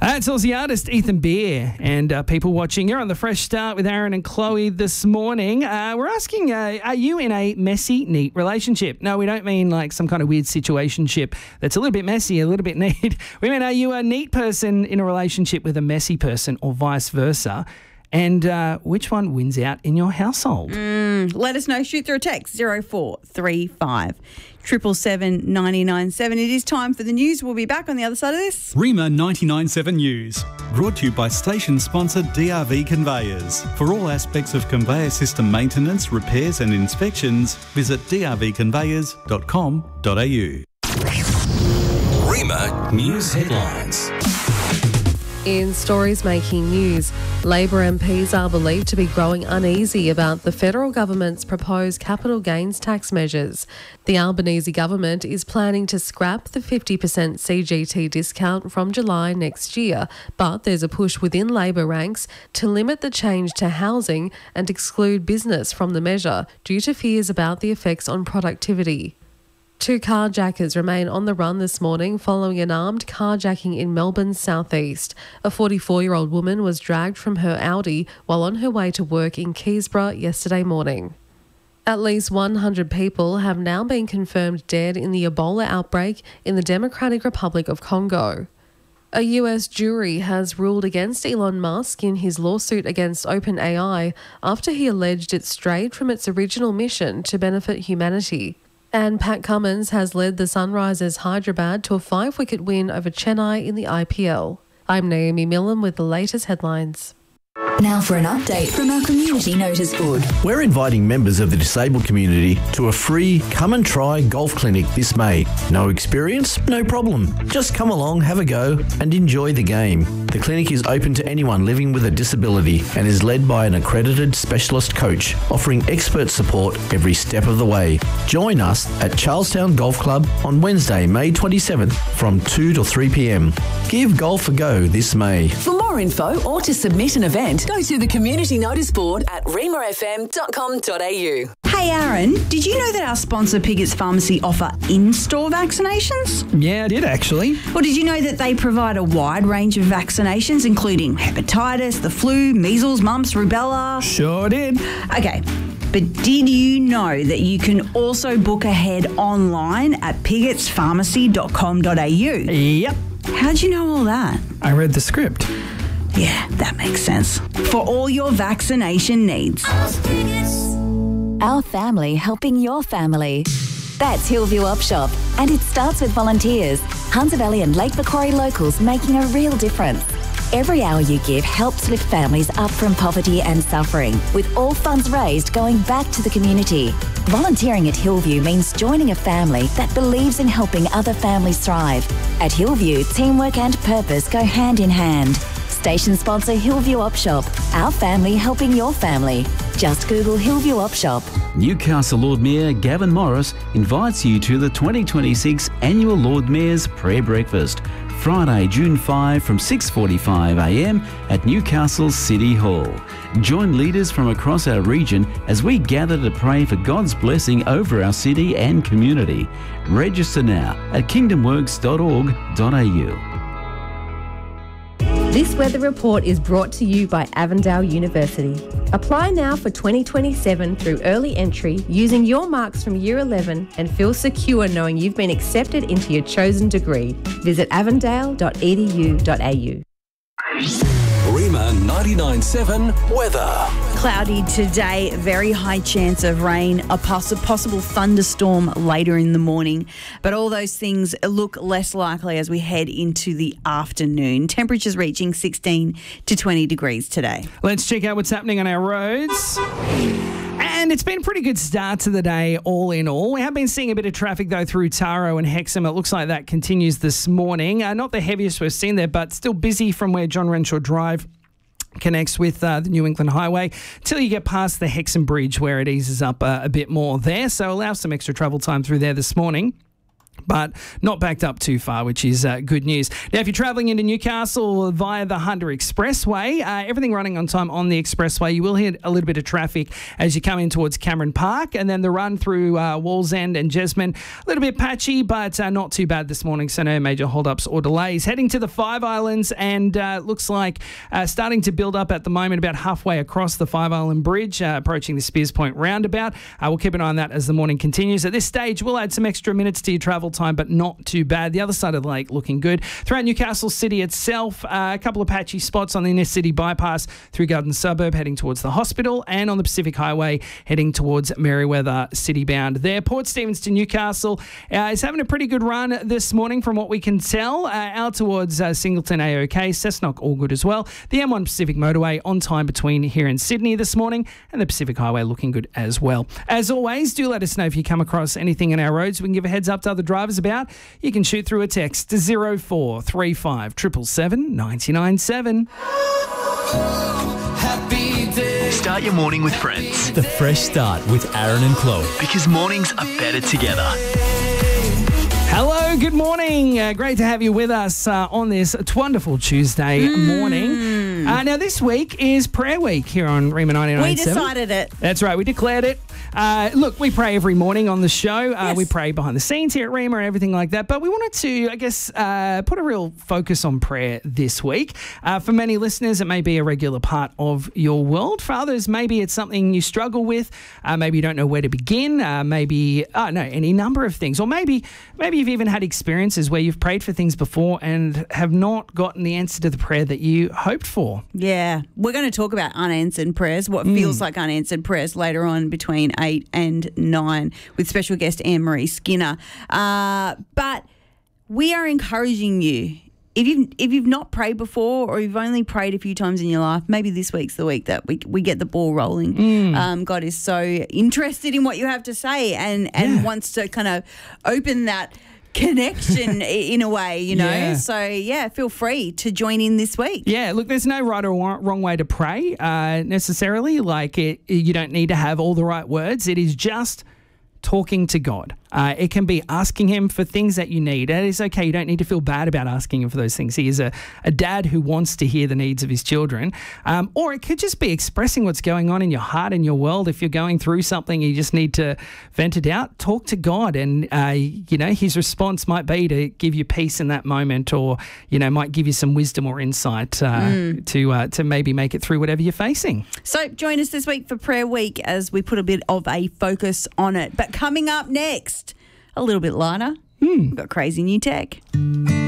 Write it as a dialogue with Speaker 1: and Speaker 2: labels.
Speaker 1: It's Aussie artist Ethan Beer and people watching. You're on The Fresh Start with Aaron and Chloe this morning. We're asking, are you in a messy, neat relationship? No, we don't mean like some kind of weird situationship that's a little bit messy, a little bit neat. We mean, are you a neat person in a relationship with a messy person or vice versa? And which one wins out in your household?
Speaker 2: Let us know. Shoot through a text 0435 777 997. It is time for the news. We'll be back on the other side of this.
Speaker 3: Rima 997 News, brought to you by station sponsor DRV Conveyors. For all aspects of conveyor system maintenance, repairs and inspections, visit drvconveyors.com.au.
Speaker 4: Rima News Headlines.
Speaker 5: In stories making news, Labor MPs are believed to be growing uneasy about the federal government's proposed capital gains tax measures. The Albanese government is planning to scrap the 50% CGT discount from July next year, but there's a push within Labor ranks to limit the change to housing and exclude business from the measure due to fears about the effects on productivity. 2 carjackers remain on the run this morning following an armed carjacking in Melbourne's southeast. A 44-year-old woman was dragged from her Audi while on her way to work in Keysborough yesterday morning. At least 100 people have now been confirmed dead in the Ebola outbreak in the Democratic Republic of Congo. A US jury has ruled against Elon Musk in his lawsuit against OpenAI after he alleged it strayed from its original mission to benefit humanity. And Pat Cummins has led the Sunrisers Hyderabad to a 5-wicket win over Chennai in the IPL. I'm Naomi Millen with the latest headlines.
Speaker 6: Now for an update from our community notice board.
Speaker 7: We're inviting members of the disabled community to a free come and try golf clinic this May. No experience? No problem. Just come along, have a go and enjoy the game. The clinic is open to anyone living with a disability and is led by an accredited specialist coach offering expert support every step of the way. Join us at Charlestown Golf Club on Wednesday, May 27th from 2 to 3 p.m. Give golf a go this May.
Speaker 6: For more info or to submit an event, go to the community notice board at rimafm.com.au.
Speaker 2: Hey Aaron, did you know that our sponsor Piggett's Pharmacy offer in-store vaccinations?
Speaker 1: Yeah, I did actually.
Speaker 2: Or did you know that they provide a wide range of vaccinations including hepatitis, the flu, measles, mumps, rubella?
Speaker 1: Sure did.
Speaker 2: Okay. But did you know that you can also book ahead online at piggettspharmacy.com.au?
Speaker 1: Yep.
Speaker 2: How'd you know all that?
Speaker 1: I read the script.
Speaker 2: Yeah, that makes sense. For all your vaccination needs.
Speaker 8: Our family helping your family. That's Hillview Op Shop, and it starts with volunteers. Hunter Valley and Lake Macquarie locals making a real difference. Every hour you give helps lift families up from poverty and suffering, with all funds raised going back to the community. Volunteering at Hillview means joining a family that believes in helping other families thrive. At Hillview, teamwork and purpose go hand in hand. Station sponsor Hillview Op Shop. Our family helping your family. Just Google Hillview Op Shop.
Speaker 9: Newcastle Lord Mayor Gavin Morris invites you to the 2026 Annual Lord Mayor's Prayer Breakfast, Friday, June 5 from 6:45am at Newcastle City Hall. Join leaders from across our region as we gather to pray for God's blessing over our city and community. Register now at kingdomworks.org.au.
Speaker 10: This weather report is brought to you by Avondale University. Apply now for 2027 through early entry using your marks from Year 11 and feel secure knowing you've been accepted into your chosen degree. Visit avondale.edu.au.
Speaker 4: Rima 99.7 weather.
Speaker 2: Cloudy today, very high chance of rain, a possible thunderstorm later in the morning. But all those things look less likely as we head into the afternoon. Temperatures reaching 16 to 20 degrees today.
Speaker 1: Let's check out what's happening on our roads. And it's been a pretty good start to the day, all in all. We have been seeing a bit of traffic, though, through Taro and Hexham. It looks like that continues this morning. Not the heaviest we've seen there, but still busy from where John Renshaw Drive connects with the New England Highway till you get past the Hexham Bridge, where it eases up a bit more there. So allow some extra travel time through there this morning. but not backed up too far, which is good news. Now, if you're travelling into Newcastle via the Hunter Expressway, everything running on time on the expressway, you will hit a little bit of traffic as you come in towards Cameron Park, and then the run through Wallsend and Jesmond, a little bit patchy, but not too bad this morning, so no major holdups or delays. Heading to the Five Islands, and looks like starting to build up at the moment about halfway across the Five Island Bridge, approaching the Spears Point roundabout. We'll keep an eye on that as the morning continues. At this stage, we'll add some extra minutes to your travel time, but not too bad. The other side of the lake looking good. Throughout Newcastle City itself, a couple of patchy spots on the inner city bypass through Garden Suburb heading towards the hospital, and on the Pacific Highway heading towards Merewether City bound there. Port Stephens to Newcastle is having a pretty good run this morning from what we can tell. Out towards Singleton A-OK, Cessnock all good as well. The M1 Pacific Motorway on time between here and Sydney this morning, and the Pacific Highway looking good as well. As always, do let us know if you come across anything in our roads we can give a heads up to other drivers about. You can shoot through a text to 0435 777 997.
Speaker 11: Start your morning with friends. The Fresh Start with Aaron and Chloe. Because mornings are better together.
Speaker 1: Hello, good morning. Great to have you with us on this wonderful Tuesday morning. Now, this week is prayer week here on Rima 99.7.
Speaker 2: We decided it.
Speaker 1: That's right, we declared it. Look, we pray every morning on the show.
Speaker 2: Yes.
Speaker 1: We pray behind the scenes here at Rima and everything like that. But we wanted to, I guess, put a real focus on prayer this week. For many listeners, it may be a regular part of your world. For others, maybe it's something you struggle with. Maybe you don't know where to begin. Maybe, any number of things. Or maybe you've even had experiences where you've prayed for things before and have not gotten the answer to the prayer that you hoped for.
Speaker 2: Yeah. We're going to talk about unanswered prayers, what feels like unanswered prayers later on between 8 and 9 with special guest Anne-Marie Skinner. But we are encouraging you. If you've not prayed before, or you've only prayed a few times in your life, maybe this week's the week that we get the ball rolling. God is so interested in what you have to say and wants to kind of open that connection in a way, you know.
Speaker 1: Yeah.
Speaker 2: So, feel free to join in this week.
Speaker 1: Yeah, look, there's no right or wrong way to pray necessarily. Like, you don't need to have all the right words. It is just talking to God. It can be asking him for things that you need. It is okay. You don't need to feel bad about asking him for those things. He is a dad who wants to hear the needs of his children. Or it could just be expressing what's going on in your heart and your world. If you're going through something, you just need to vent it out, talk to God. And, his response might be to give you peace in that moment, or, might give you some wisdom or insight to maybe make it through whatever you're facing.
Speaker 2: So join us this week for Prayer Week as we put a bit of a focus on it. But coming up next, a little bit lighter, we've got crazy new tech.